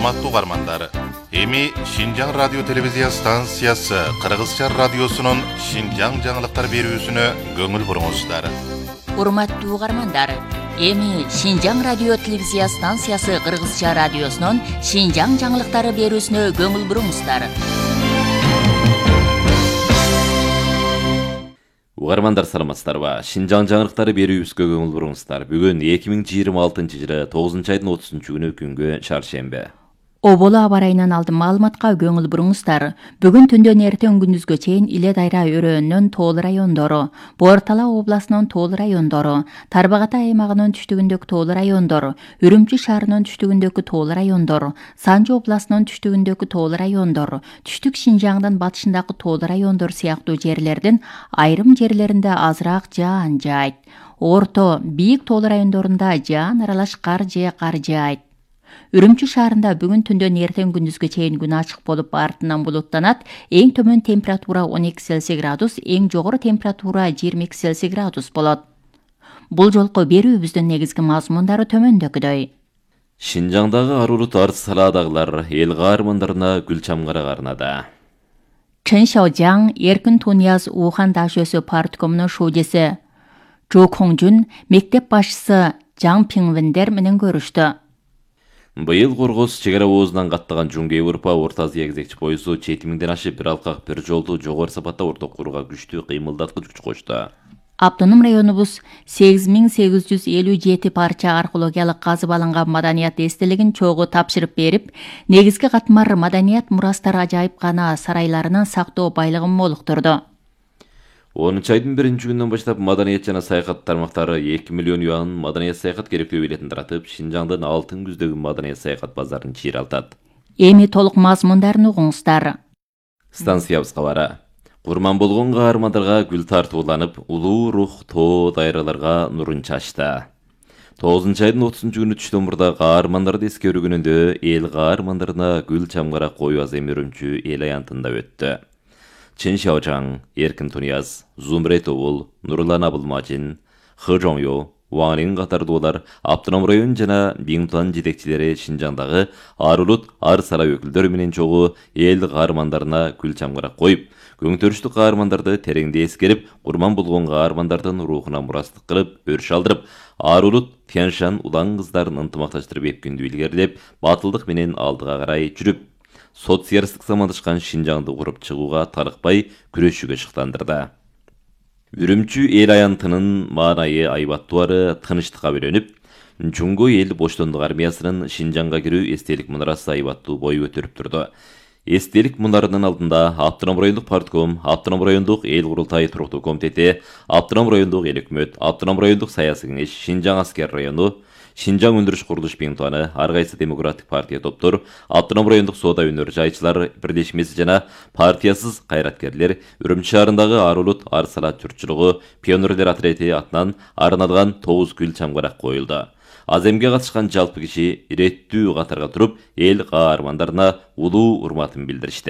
Урматтуу угармандар, эми Шинжаң радио телевизия станциясы Кыргызча радиосунун Шинжаң жаңылыктар берүүсүнө көңүл буруңуздар. Урматтуу угармандар, эми Шинжаң радио телевизия станциясы Кыргызча радиосунун Шинжаң жаңылыктары берүүсүнө көңүл буруңуздар. Угармандар саламатсыздарбы? Шинжаң жаңылыктары берүүбүзгө көңүл буруңуздар. Бүгүн 2026-жылы 9 айдын 30 күнгө чаршембе. Оболу аба ырайынан алдын маалыматка көңүл буруңуздар. Бүгүн түндөн эртең күндүзгө чейин Иле Дайра өрөөнүнүн Тоол райондору, Бортала областынын Тоол райондору, Тарбагатай аймагынын түштүгүндөгү Тоол райондору, Үрүмчү шаарынын түштүгүндөгү Тоол райондору, Санжы областынын түштүгүндөгү Тоол райондору, Түштүк Шинжаңдын батышындагы Тоол райондору сыяктуу жерлердин айрым жерлеринде азыраак жаан жаайт. Орто, бийик Тоол райондорунда жаан аралаш кар же кар жаайт. Үрүмчү шаарында бүгүн түндөн эртең күндүзгө чейин күн ачык болуп, артынан булуттанат. Эң төмөн температура 12 Цельсий градус, эң жогору температура 22 Цельсий градус болот. Бул жолку берүүбүздүн негизги мазмундары төмөндөгүдөй. Шинжаңдагы арулут арыз салаадагылар эл каармандарына гүл чамгара карнады. Чын Шаожаң Эркин Тунияз Ухан Дашөсү парткомунун шуудеси Жо Коңжун мектеп башчысы Жаң Пиңвендер менен көрүштү. Быйыл Коргоз чек ара оозунан каттаган Жуңгей Урпа Орто Азия кезекчи поезду 7000ден ашып бир алкак бир жолду жогору сапатта орток курууга күчтүү кыймылдаткыч күч кошту. Автоном районубуз 8857 парча археологиялык казып алынган маданият эстелигин чогуу тапшырып берип, негизги катмар маданият мурастар ажайыпкана сарайларынын сактоо байлыгын молуктурду. 10 айдын 1-күнүнөн баштап маданият жана саякат тармактары 2 миллион юан маданият саякат керектөө билетин таратып, Шинжаңдын алтын күздөгү маданият саякат базарын чыйралтат. Эми толук мазмундарын угуңуздар. Станциябыз кабары. Курман болгон каармандарга гүл тартууланып, улуу рух тоо дайраларга нурун чачты. 9 айдын 30 күнү түштөн мурда каармандарды эскерүү күнүндө эл каармандарына гүл чамгара коюу азем Үрүмчү эл аянтында өттү. Чын Шаожаң, Эркин Тунияз, Зумрет Оол, Нурлан Абылмажин, Хы Жоңё, Ваңрин катардуулар Автоном район жана Биңтуан жетекчилери Шинжаңдагы арулут ар сара өкүлдөрү менен чогуу эл каармандарына гүл чамгара коюп, көңтөрүштүү каармандарды тереңде эскерип, курман болгон каармандардын рухуна мурастык кылып, өрүш алдырып, арулут Тяншан улан кыздарын ынтымакташтырып эпкүндү илгерилеп, батылдык менен алдыга карай жүрүп, социалисттик замандашкан Шинжаңды куруп чыгууга тарыкпай күрөшүүгө шыктандырды. Үрүмчү эл аянтынын маанайы айбаттуары тынычтыкка бөлөнүп, Жуңго эл боштондук армиясынын Шинжаңга кирүү эстелик мунарасы айбаттуу бой көтөрүп турду. Эстелик мунарынын алдында Автоном райондук партком, Автоном райондук эл курултайы туруктуу комитети, Автоном райондук эл өкмөт, Автоном райондук саясий кеңеш, Шинжаң аскер району, Шинжаң өндүрүш курулуш Биңтуаны, ар кайсы демократик партия топтор, Автоном райондук соода өнөр жайчылар бирдешмеси жана партиясыз кайраткерлер Үрүмчү шаарындагы арулут ар салат журтчулугу пионерлер отрети атынан арналган 9 гүл чамгарак коюлду. Аземге катышкан жалпы киши иреттүү катарга туруп, эл каармандарына улуу урматын билдиришти.